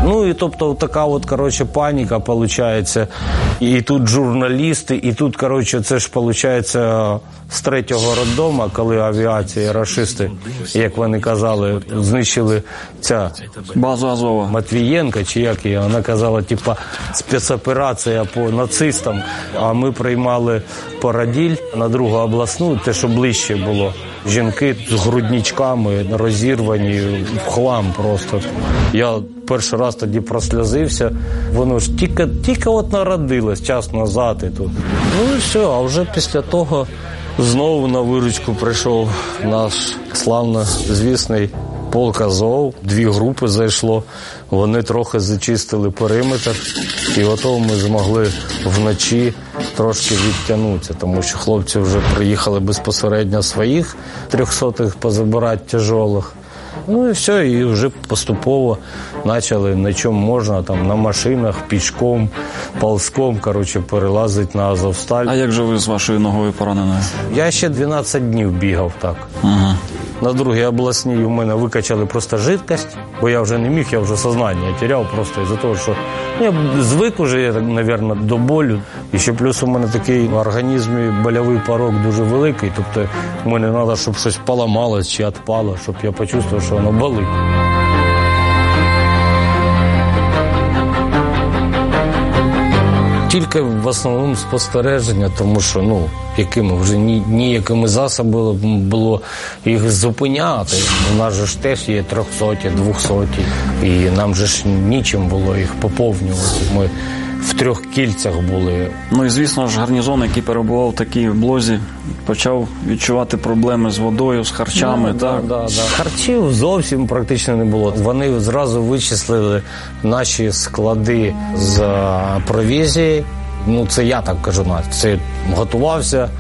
Ну і тобто така от, коротше, паніка, виходить. І тут журналісти, і тут, коротше, це ж, виходить, з 3-го роддома, коли авіація, рашисти, як вони казали, знищили ця базу Азова. Матвієнка, чи як її, вона казала, типа, спецоперація по нацистам, а ми приймали Породіль на 2-гу обласну, те, що ближче було. Жінки з грудничками розірвані, в хлам просто. Я перший раз тоді просльозився. Воно ж тільки от народилось час назад і тут. Ну і все, а вже після того знову на виручку прийшов наш славнозвісний полк Азов. 2 групи зайшло. Вони трохи зачистили периметр. І ото ми змогли вночі трошки відтягнутися, тому що хлопці вже приїхали безпосередньо своїх 300-х позабирати тяжелих. Ну і все, і вже поступово почали на чому можна, там на машинах, пішком, ползком, коротше, перелазити на Азовсталь. А як же ви з вашою ногою пораненою? Я ще 12 днів бігав так. На 2-й обласній у мене викачали просто жидкость, бо я вже не міг, я вже сознання теряв просто із-за того, що я звик уже, мабуть, до болю. І ще плюс у мене такий в організмі больовий порог дуже великий, тобто мені треба, щоб щось поламалось чи відпало, щоб я почувствував, що воно болить. Тільки в основному спостереження, тому що, якими вже ніякими засобами було їх зупиняти. У нас же ж теж є 300-ті, 200-ті, і нам же ж нічим було їх поповнювати. Ми в 3 кільцях були. Ну і, звісно ж, гарнізон, який перебував в такій облозі, почав відчувати проблеми з водою, з харчами, так? Да. Харчів зовсім практично не було. Вони зразу вичислили наші склади з провізією. Це я так кажу, це готувався.